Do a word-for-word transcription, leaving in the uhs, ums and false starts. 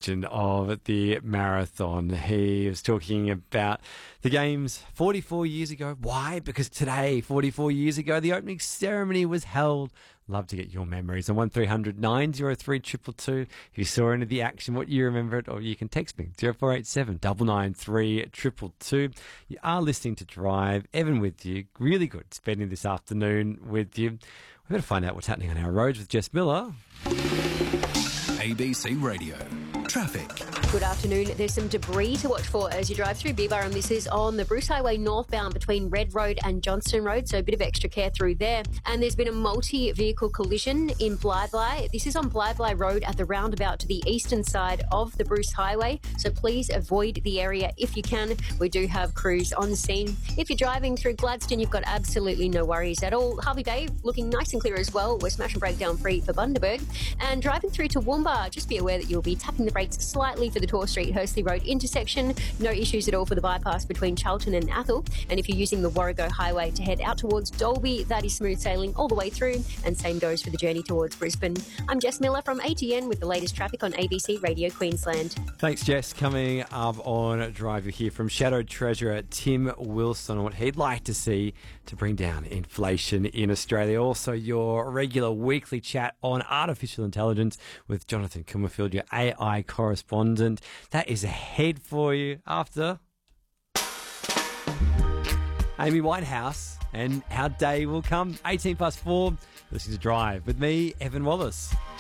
legend of the marathon. He was talking about the Games forty-four years ago. Why? Because today, forty-four years ago, the opening ceremony was held. Love to get your memories on one three hundred nine oh three two two two. If you saw any of the action, what you remember it, or you can text me, zero four eight seven, nine nine three, two two two. You are listening to Drive. Evan with you. Really good spending this afternoon with you. We've got to find out what's happening on our roads with Jess Miller. A B C Radio. Traffic. Good afternoon. There's some debris to watch for as you drive through Beeburrum. This is on the Bruce Highway northbound between Red Road and Johnston Road, so a bit of extra care through there. And there's been a multi-vehicle collision in Bly Bly. This is on Bly Bly Road at the roundabout to the eastern side of the Bruce Highway, so please avoid the area if you can. We do have crews on scene. If you're driving through Gladstone, you've got absolutely no worries at all. Harvey Bay looking nice and clear as well. We're smash and breakdown free for Bundaberg. And driving through to Woomba, just be aware that you'll be tapping the brakes slightly for the Tor Street Hursley Road intersection. No issues at all for the bypass between Charlton and Athol. And if you're using the Warrego Highway to head out towards Dalby, that is smooth sailing all the way through. And same goes for the journey towards Brisbane. I'm Jess Miller from A T N with the latest traffic on A B C Radio Queensland. Thanks, Jess. Coming up on Drive, you'll hear from Shadow Treasurer Tim Wilson on what he'd like to see to bring down inflation in Australia. Also, your regular weekly chat on artificial intelligence with Jonathan Kummerfield, your A I correspondent. That is ahead for you after Amy Winehouse and Our Day Will Come. eighteen past four. Listening to Drive with me, Evan Wallace.